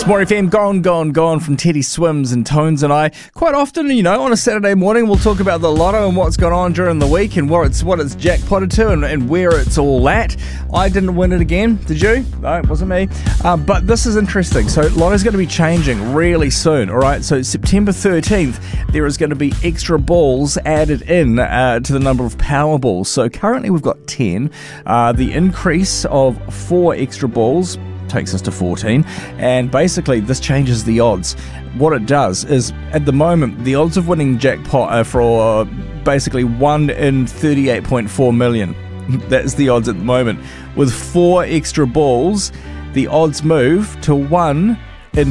More FM, gone from Teddy Swims and Tones and I. Quite often, on a Saturday morning, we'll talk about the lotto and what's gone on during the week and what it's jackpotted to and where it's all at. I didn't win it again, did you? No, it wasn't me. But this is interesting. So lotto's going to be changing really soon, all right? So September 13th, there is going to be extra balls added in to the number of Powerballs. So currently we've got 10. The increase of 4 extra balls takes us to 14, and basically this changes the odds. What it does is, at the moment, the odds of winning jackpot are for basically 1 in 38.4 million. That's the odds at the moment. With 4 extra balls, the odds move to 1 in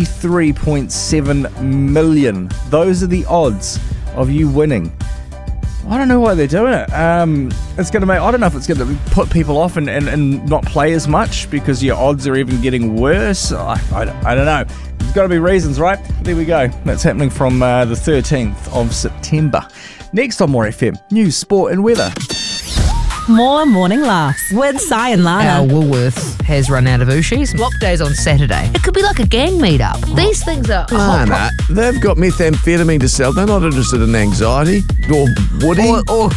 53.7 million. Those are the odds of you winning. I don't know why they're doing it. It's going to make, I don't know if it's going to put people off and not play as much because your odds are even getting worse. I don't know. There's got to be reasons, right? There we go. That's happening from the 13th of September. Next on More FM, news, sport and weather. More morning laughs with Si and Lana. Our Woolworths has run out of Ooshies. Block days on Saturday. It could be like a gang meetup. These things are Lana, they've got methamphetamine to sell. They're not interested in anxiety or Woody. Or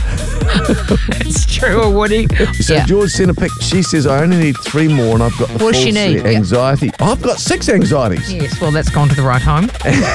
it's true, or Woody. So George sent a pic. She says, I only need 3 more and I've got the full she need? set. Anxiety. I've got 6 anxieties. Yes, well, that's gone to the right home.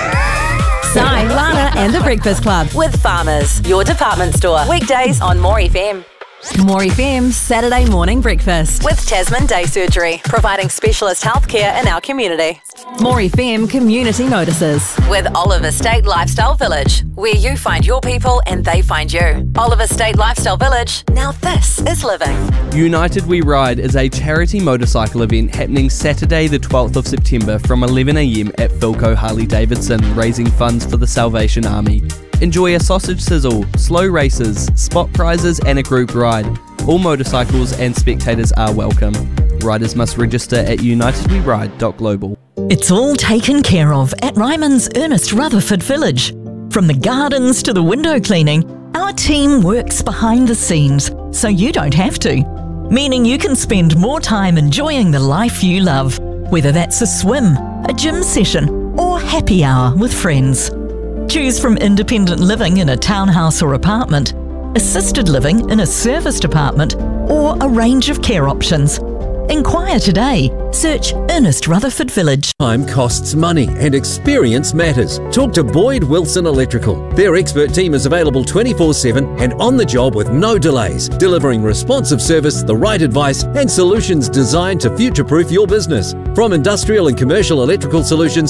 Si, Lana and the Breakfast Club with Farmers, your department store. Weekdays on More FM. More FM Saturday morning breakfast with Tasman Day Surgery, providing specialist healthcare in our community. More FM community notices with Oliver State Lifestyle Village, where you find your people and they find you. Oliver State Lifestyle Village, now this is living. United We Ride is a charity motorcycle event happening Saturday the 12th of September from 11 a.m. at Philco Harley Davidson, raising funds for the Salvation Army. Enjoy a sausage sizzle, slow races, spot prizes and a group ride. All motorcycles and spectators are welcome. Riders must register at unitedweride.global. It's all taken care of at Ryman's Ernest Rutherford Village. From the gardens to the window cleaning, our team works behind the scenes so you don't have to. Meaning you can spend more time enjoying the life you love, whether that's a swim, a gym session or happy hour with friends. Choose from independent living in a townhouse or apartment, assisted living in a serviced apartment, or a range of care options. Inquire today. Search Ernest Rutherford Village. Time costs money and experience matters. Talk to Boyd Wilson Electrical. Their expert team is available 24/7 and on the job with no delays, delivering responsive service, the right advice and solutions designed to future-proof your business. From industrial and commercial electrical solutions